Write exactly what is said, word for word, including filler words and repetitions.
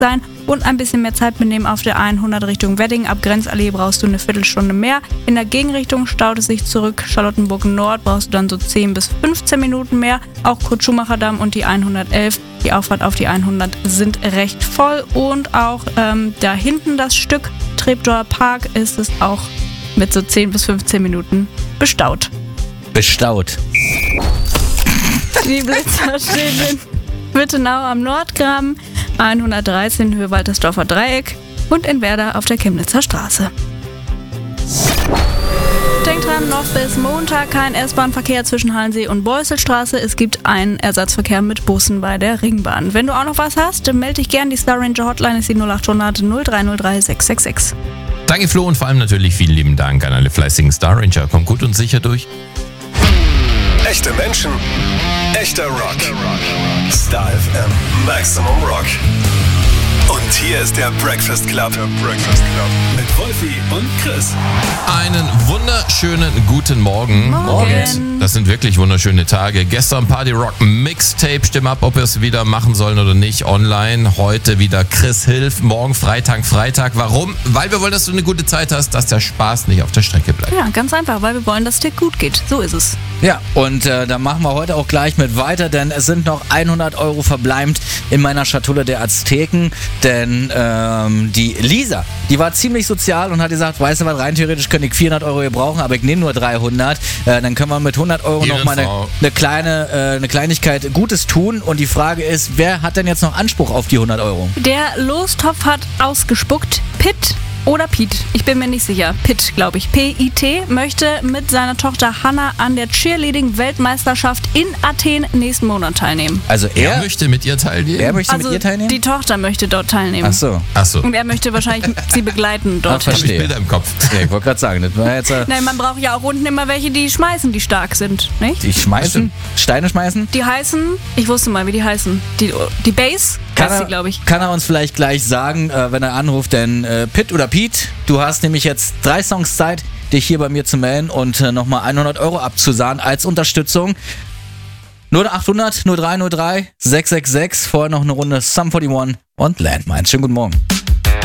sein und ein bisschen mehr Zeit mitnehmen auf der hundert Richtung Wedding. Ab Grenzallee brauchst du eine Viertelstunde mehr. In der Gegenrichtung staut es sich zurück. Charlottenburg Nord brauchst du dann so zehn bis fünfzehn Minuten mehr. Auch Kurt-Schumacher-Damm und die hundertelf, die Auffahrt auf die hundert, sind recht voll. Und auch ähm, da hinten das Stück Treptower Park ist es auch mit so zehn bis fünfzehn Minuten bestaut. Bestaut. Die Blitzer stehen in Wittenau am Nordgraben, hundertdreizehn Höhe Waltersdorfer Dreieck und in Werder auf der Chemnitzer Straße. Denkt dran, noch bis Montag kein S-Bahn-Verkehr zwischen Hallensee und Beuselstraße. Es gibt einen Ersatzverkehr mit Bussen bei der Ringbahn. Wenn du auch noch was hast, melde dich gern. Die Star Ranger Hotline ist die null acht hundert null drei null drei sechs sechs sechs. Danke Flo und vor allem natürlich vielen lieben Dank an alle fleißigen Star Ranger. Kommt gut und sicher durch. Echte Menschen, echter Rock. Star F M, Maximum Rock. Und hier ist der Breakfast Club. Der Breakfast Club. Mit Wolfi und Chris. Einen wunderschönen guten Morgen. Morgen. Und das sind wirklich wunderschöne Tage. Gestern Party Rock Mixtape. Stimm ab, ob wir es wieder machen sollen oder nicht. Online. Heute wieder Chris Hilf. Morgen Freitag, Freitag. Warum? Weil wir wollen, dass du eine gute Zeit hast, dass der Spaß nicht auf der Strecke bleibt. Ja, ganz einfach, weil wir wollen, dass es dir gut geht. So ist es. Ja, und äh, da machen wir heute auch gleich mit weiter, denn es sind noch hundert Euro verbleibend in meiner Schatulle der Azteken. Denn ähm, die Lisa, die war ziemlich sozial und hat gesagt, weißt du was, rein theoretisch könnte ich vierhundert Euro gebrauchen, aber ich nehme nur dreihundert. Äh, dann können wir mit hundert Euro noch mal eine, eine kleine äh, eine Kleinigkeit Gutes tun. Und die Frage ist, wer hat denn jetzt noch Anspruch auf die hundert Euro? Der Lostopf hat ausgespuckt. Pitt oder Pete, ich bin mir nicht sicher. Pitt, glaube ich. P I T möchte mit seiner Tochter Hannah an der Cheerleading-Weltmeisterschaft in Athen nächsten Monat teilnehmen. Also er, Er möchte mit ihr teilnehmen. er möchte Also mit ihr teilnehmen? die Tochter möchte dort teilnehmen. Ach so. Achso, Und er möchte wahrscheinlich sie begleiten Ach, dort. habe ich verstehe. Bilder im Kopf. Ja, ich wollte gerade sagen, das war jetzt äh, Nein, man braucht ja auch unten immer welche, die schmeißen, die stark sind, nicht? die schmeißen, Steine schmeißen. Die heißen, ich wusste mal, wie die heißen. Die, die Base Kann heißt er, sie, glaube ich. kann er uns vielleicht gleich sagen, äh, wenn er anruft, denn äh, Pitt oder Pete, du hast nämlich jetzt drei Songs Zeit, dich hier bei mir zu melden und äh, nochmal hundert Euro abzusahnen als Unterstützung. null acht hundert null drei null drei sechs sechs sechs, vorher noch eine Runde Sum einundvierzig und Landmines. Schönen guten Morgen.